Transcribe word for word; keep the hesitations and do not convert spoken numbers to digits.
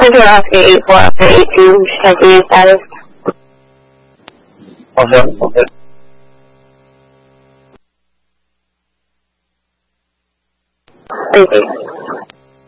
Central Oscar eight four Oscar eight two, checking your status. Okay, okay. Thank you.